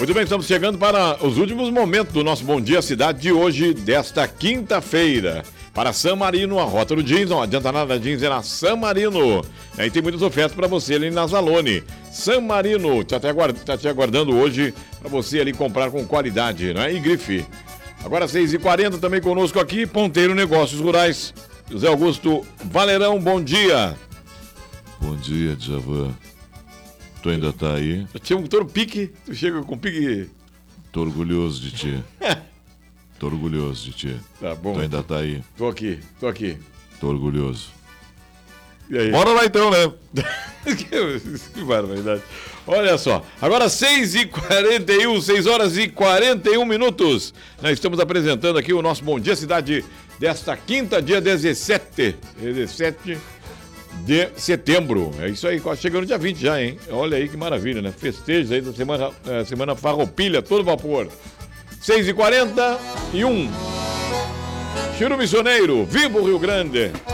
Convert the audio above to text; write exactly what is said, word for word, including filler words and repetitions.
Muito bem, estamos chegando para os últimos momentos do nosso Bom Dia Cidade de hoje, desta quinta-feira. Para San Marino, a rota do jeans, não adianta nada, jeans é na San Marino. Aí tem muitas ofertas para você ali na Zalone. San Marino, está te, aguard... tá te aguardando hoje para você ali comprar com qualidade, né? E grife. Agora seis e quarenta também conosco aqui, Ponteiro Negócios Rurais. José Augusto Valerão, bom dia. Bom dia, Djavan. Tu ainda tá aí? Eu tinha um todo pique, tu chega com pique. Tô orgulhoso de ti. Tô orgulhoso de ti. Tá bom. Tu ainda tá aí? Tô aqui, tô aqui. Tô orgulhoso. E aí? Bora lá então, né? Que barbaridade. Olha só, agora seis e quarenta e um, seis horas e quarenta e um minutos. Nós estamos apresentando aqui o nosso Bom Dia Cidade desta quinta, dia dezessete. dezessete de setembro. É isso aí, quase chegando dia vinte já, hein? Olha aí que maravilha, né? Festejos aí da semana, é, semana farroupilha, todo vapor. seis e quarenta e um. Chiro Missioneiro, viva o Rio Grande!